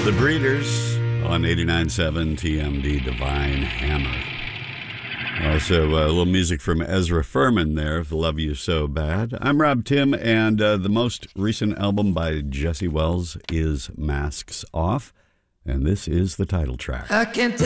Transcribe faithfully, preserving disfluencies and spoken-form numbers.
The Breeders on eighty-nine point seven T M D Divine Hammer. Also, uh, a little music from Ezra Furman there, Love You So Bad. I'm Rob Tim, and uh, the most recent album by Jesse Wells is Masks Off, and this is the title track. I can't tell